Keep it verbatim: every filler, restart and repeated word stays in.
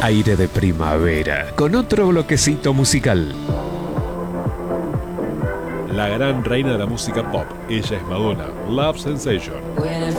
Aire de primavera, con otro bloquecito musical. La gran reina de la música pop, ella es Madonna, Love Sensation.